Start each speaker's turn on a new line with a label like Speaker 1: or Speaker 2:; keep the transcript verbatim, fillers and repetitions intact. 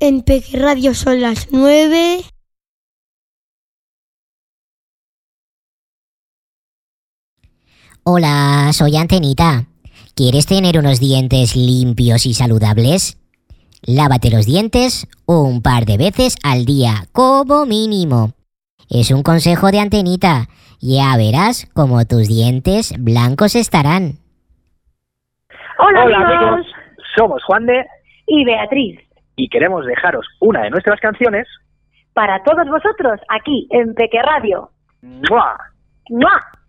Speaker 1: En Peque Radio son las nueve.
Speaker 2: Hola, soy Antenita. ¿Quieres tener unos dientes limpios y saludables? Lávate los dientes un par de veces al día, como mínimo. Es un consejo de Antenita. Ya verás cómo tus dientes blancos estarán.
Speaker 3: Hola, Hola amigos. amigos, somos Juan de
Speaker 4: y Beatriz.
Speaker 3: Y queremos dejaros una de nuestras canciones
Speaker 4: para todos vosotros aquí en Peque Radio.
Speaker 3: ¡Mua!
Speaker 4: ¡Mua!